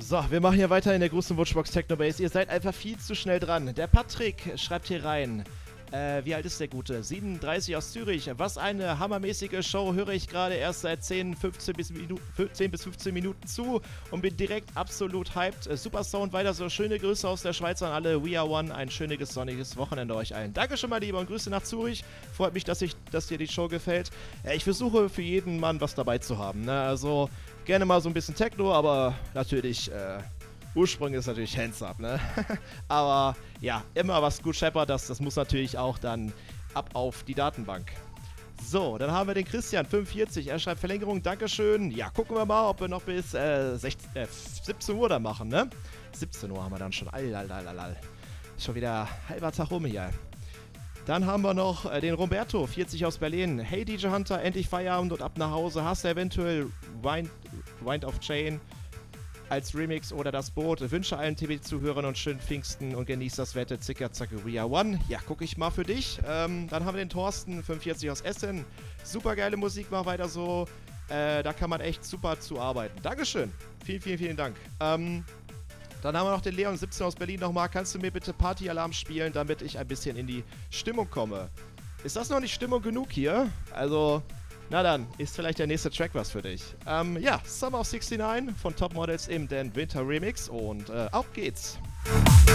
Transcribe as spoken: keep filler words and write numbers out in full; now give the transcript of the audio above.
So, wir machen hier weiter in der großen Wutschbox Technobase. Ihr seid einfach viel zu schnell dran. Der Patrick schreibt hier rein. Äh, wie alt ist der Gute? siebenunddreißig aus Zürich. Was eine hammermäßige Show. Höre ich gerade erst seit zehn, fünfzehn bis, Minu- zehn bis fünfzehn Minuten zu und bin direkt absolut hyped. Äh, super Sound, weiter so. Schöne Grüße aus der Schweiz an alle. We are one. Ein schönes, sonniges Wochenende euch allen. Dankeschön, mein Lieber, und Grüße nach Zürich. Freut mich, dass, ich, dass dir die Show gefällt. Äh, ich versuche für jeden Mann was dabei zu haben. Ne? Also gerne mal so ein bisschen Techno, aber natürlich... Äh, Ursprung ist natürlich Hands Up, ne? Aber ja, immer was gut scheppert, das, das muss natürlich auch dann ab auf die Datenbank. So, dann haben wir den Christian, fünfundvierzig, er schreibt Verlängerung, Dankeschön. Ja, gucken wir mal, ob wir noch bis äh, sechzehn, äh, siebzehn Uhr dann machen, ne? siebzehn Uhr haben wir dann schon, allalalal. Schon wieder halber Tag rum hier. Dann haben wir noch äh, den Roberto, vierzig aus Berlin. Hey D J Hunter, endlich Feierabend und ab nach Hause. Hast du eventuell Wind, Wind of Chain als Remix oder das Boot? Wünsche allen T V-Zuhörern und schönen Pfingsten und genießt das Wetter. Zicker, zacke, we are one. Ja, gucke ich mal für dich. Ähm, dann haben wir den Thorsten, fünfundvierzig aus Essen. Super geile Musik, mach weiter so. Äh, da kann man echt super zu arbeiten. Dankeschön. Vielen, vielen, vielen Dank. Ähm, dann haben wir noch den Leon, siebzehn aus Berlin nochmal. Kannst du mir bitte Partyalarm spielen, damit ich ein bisschen in die Stimmung komme? Ist das noch nicht Stimmung genug hier? Also... Na dann, ist vielleicht der nächste Track was für dich. Ähm, ja, Summer of sixty-nine von Top Models im Dan Winter Remix und äh, auf geht's.